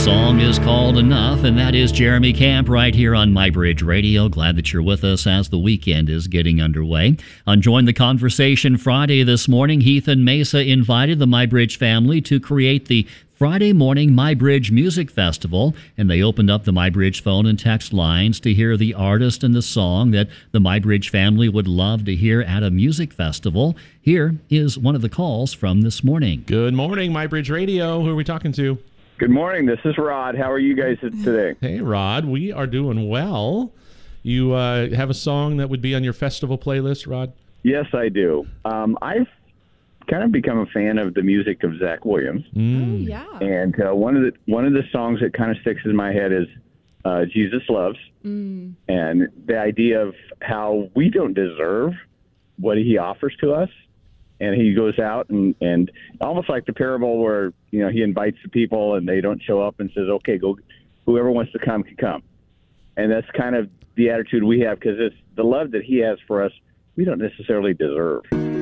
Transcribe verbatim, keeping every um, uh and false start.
song is called Enough, and that is Jeremy Camp right here on MyBridge Radio. Glad that you're with us as the weekend is getting underway. On Join the Conversation Friday this morning, Heath and Mesa invited the MyBridge family to create the Friday morning MyBridge Music Festival, and they opened up the MyBridge phone and text lines to hear the artist and the song that the MyBridge family would love to hear at a music festival. Here is one of the calls from this morning. Good morning, MyBridge Radio. Who are we talking to? Good morning. This is Rod. How are you guys today? Hey, Rod. We are doing well. You uh, have a song that would be on your festival playlist, Rod? Yes, I do. Um, I've kind of become a fan of the music of Zach Williams. Mm. Oh, yeah. And uh, one of the one of the songs that kind of sticks in my head is uh, Jesus Loves. Mm. And the idea of how we don't deserve what he offers to us. And he goes out and, and almost like the parable where, you know, he invites the people and they don't show up and says, okay, go, whoever wants to come can come. And that's kind of the attitude we have because it's the love that he has for us we don't necessarily deserve.